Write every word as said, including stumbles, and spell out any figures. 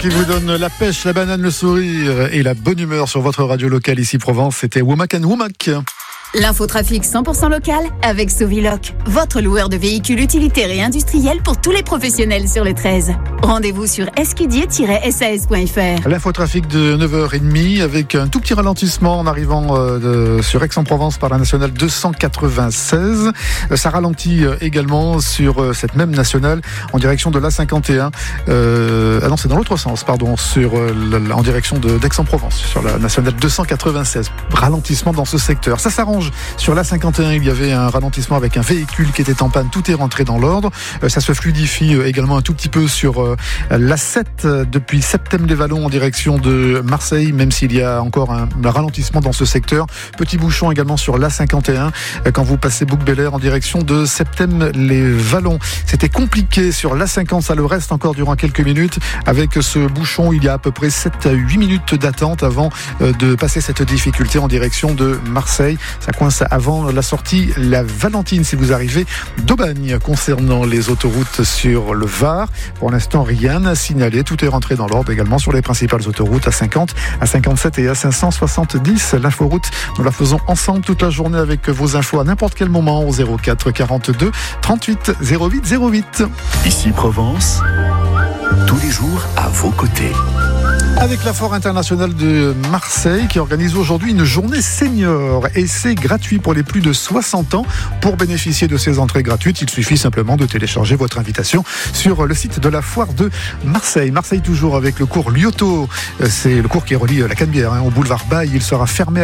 Qui vous donne la pêche, la banane, le sourire et la bonne humeur sur votre radio locale ici Provence. C'était Womack and Womack. L'infotrafic cent pour cent local avec Soviloc, votre loueur de véhicules utilitaires et industriels pour tous les professionnels sur le treize. Rendez-vous sur escudier tiret s a s point f r. L'infotrafic de neuf heures trente avec un tout petit ralentissement en arrivant euh, de, sur Aix-en-Provence par la nationale deux cent quatre-vingt-seize. Ça ralentit également sur euh, cette même nationale en direction de l'A cinquante et un. Euh, ah non, c'est dans l'autre sens, pardon, sur, euh, la, en direction de, d'Aix-en-Provence, sur la nationale deux cent quatre-vingt-seize. Ralentissement dans ce secteur. Ça s'arrange. Sur l'A cinquante et un, il y avait un ralentissement avec un véhicule qui était en panne. Tout est rentré dans l'ordre. Ça se fluidifie également un tout petit peu sur l'A sept depuis Septem-les-Vallons en direction de Marseille, même s'il y a encore un ralentissement dans ce secteur. Petit bouchon également sur l'A cinquante et un quand vous passez Bouc-Bel-Air en direction de Septem-les-Vallons. C'était compliqué sur l'A cinquante, ça le reste encore durant quelques minutes. Avec ce bouchon, il y a à peu près sept à huit minutes d'attente avant de passer cette difficulté en direction de Marseille. Ça coince avant la sortie La Valentine si vous arrivez d'Aubagne. Concernant les autoroutes sur le Var, pour l'instant rien à signaler, tout est rentré dans l'ordre également sur les principales autoroutes A cinquante, A cinquante-sept et A cinq cent soixante-dix. L'inforoute, nous la faisons ensemble toute la journée avec vos infos à n'importe quel moment au zéro quatre quarante-deux trente-huit zéro huit zéro huit. Ici Provence, tous les jours à vos côtés. Avec la Foire internationale de Marseille qui organise aujourd'hui une journée senior et c'est gratuit pour les plus de soixante ans. Pour bénéficier de ces entrées gratuites, il suffit simplement de télécharger votre invitation sur le site de la Foire de Marseille. Marseille toujours avec le cours Lyoto, c'est le cours qui relie la Canebière hein, au boulevard Baille. Il sera fermé à